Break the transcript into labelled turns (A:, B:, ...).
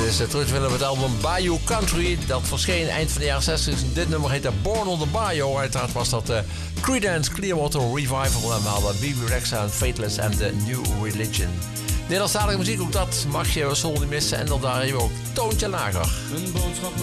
A: is terug te vinden op het album Bayou Country. Dat verscheen eind van de jaren 60. Dit nummer heette Born on the Bayou. Uiteraard was dat Creedence Clearwater Revival. En we hadden B.B. Rexa en Faithless en The New Religion. Nederlandstalige muziek, ook dat mag je zo niet missen. En dan daar ook Toontje Lager.
B: Een boodschap